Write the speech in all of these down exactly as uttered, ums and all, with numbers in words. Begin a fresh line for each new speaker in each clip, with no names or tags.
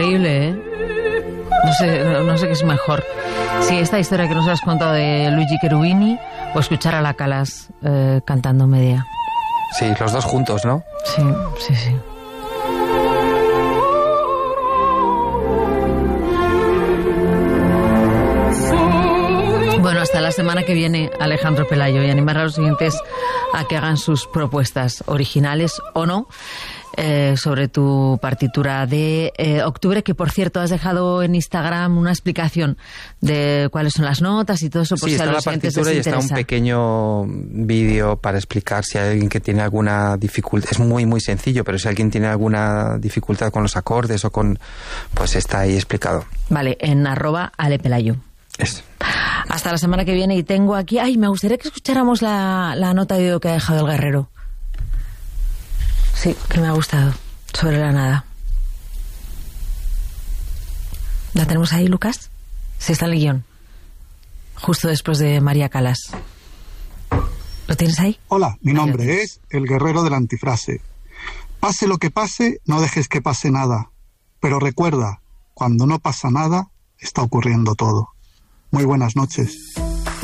Increíble, ¿eh? No sé, no, no sé qué es mejor. Si esta historia que nos has contado de Luigi Cherubini o escuchar a la Calas eh, cantando Medea.
Sí, los dos juntos, ¿no?
Sí, sí, sí. Bueno, hasta la semana que viene, Alejandro Pelayo, y animar a los siguientes a que hagan sus propuestas, originales o no, eh, sobre tu partitura de eh, octubre, que por cierto has dejado en Instagram una explicación de cuáles son las notas y todo eso, por
sí,
si a
está
los
la
siguientes
partitura
les
y está un
interesa.
pequeño vídeo para explicar si hay alguien que tiene alguna dificultad. Es muy, muy sencillo, pero si alguien tiene alguna dificultad con los acordes o con... pues está ahí explicado.
Vale, en arroba alepelayo.
Es.
Hasta la semana que viene. Y tengo aquí... Ay, me gustaría que escucháramos la, la nota de audio que ha dejado el Guerrero. Sí, que me ha gustado. Sobre la nada. ¿La tenemos ahí, Lucas? Sí, está en el guión. Justo después de María Calas. ¿Lo tienes ahí?
Hola, mi nombre es el Guerrero de la Antifrase. Pase lo que pase, no dejes que pase nada. Pero recuerda, cuando no pasa nada, está ocurriendo todo. Muy buenas noches.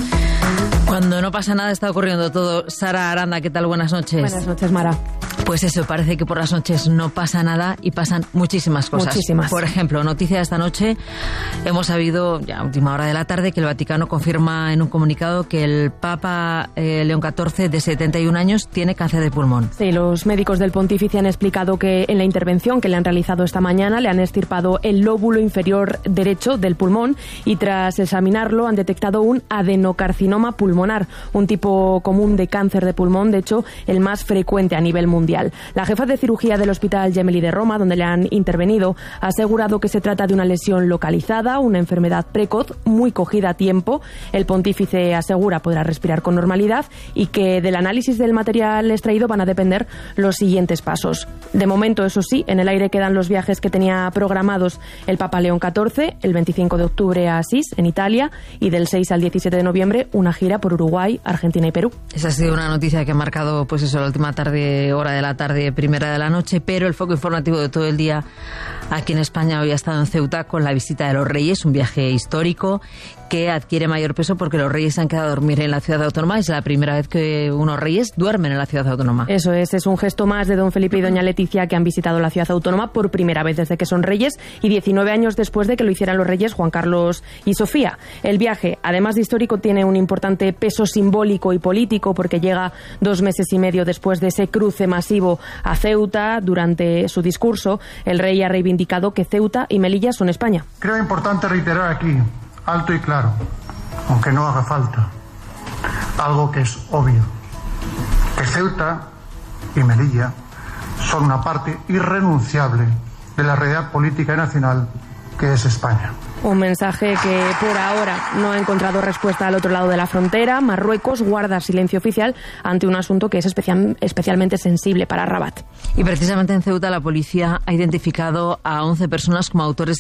Cuando no pasa nada está ocurriendo todo. Sara Aranda, ¿qué tal? Buenas noches.
Buenas noches, Mara.
Pues eso, parece que por las noches no pasa nada y pasan muchísimas cosas.
Muchísimas.
Por ejemplo, noticia de esta noche, hemos sabido, ya a última hora de la tarde, que el Vaticano confirma en un comunicado que el Papa eh, León catorce, de setenta y un años, tiene cáncer de pulmón.
Sí, los médicos del Pontífice han explicado que en la intervención que le han realizado esta mañana le han extirpado el lóbulo inferior derecho del pulmón y tras examinarlo han detectado un adenocarcinoma pulmonar, un tipo común de cáncer de pulmón, de hecho, el más frecuente a nivel mundial. La jefa de cirugía del Hospital Gemelli de Roma, donde le han intervenido, ha asegurado que se trata de una lesión localizada, una enfermedad precoz, muy cogida a tiempo. El pontífice asegura podrá respirar con normalidad y que del análisis del material extraído van a depender los siguientes pasos. De momento, eso sí, en el aire quedan los viajes que tenía programados el Papa León catorce, el veinticinco de octubre a Asís, en Italia, y del seis al diecisiete de noviembre una gira por Uruguay, Argentina y Perú.
Esa ha sido una noticia que ha marcado, pues eso, la última tarde, hora de la tarde, primera de la noche, pero el foco informativo de todo el día aquí en España hoy ha estado en Ceuta con la visita de los Reyes, un viaje histórico que adquiere mayor peso porque los Reyes se han quedado a dormir en la ciudad autónoma. Es la primera vez que unos Reyes duermen en la ciudad autónoma.
Eso es, es un gesto más de don Felipe y doña Leticia, que han visitado la ciudad autónoma por primera vez desde que son Reyes y diecinueve años después de que lo hicieran los Reyes Juan Carlos y Sofía. El viaje, además de histórico, tiene un importante peso simbólico y político porque llega dos meses y medio después de ese cruce masivo a Ceuta. Durante su discurso, el rey ha reivindicado que Ceuta y Melilla son España.
Creo importante reiterar aquí, alto y claro, aunque no haga falta, algo que es obvio, que Ceuta y Melilla son una parte irrenunciable de la realidad política y nacional que es España.
Un mensaje que por ahora no ha encontrado respuesta al otro lado de la frontera. Marruecos guarda silencio oficial ante un asunto que es especial, especialmente sensible para Rabat.
Y precisamente en Ceuta la policía ha identificado a once personas como autores